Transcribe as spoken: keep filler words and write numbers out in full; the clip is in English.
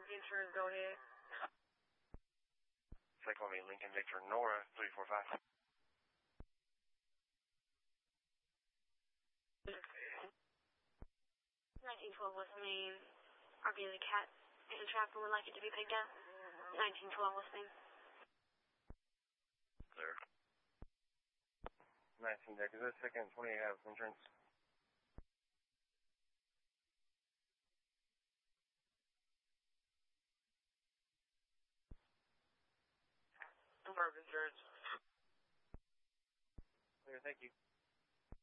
Insurance, go ahead. Second me, Lincoln Victor Nora, three four five. nineteen twelve West Main, R V the cat and trapper would like it to be picked up. nineteen twelve West Main. Clear. nineteen deck, is this second twenty-eight have insurance? Confirmed insurance. Clear, thank you.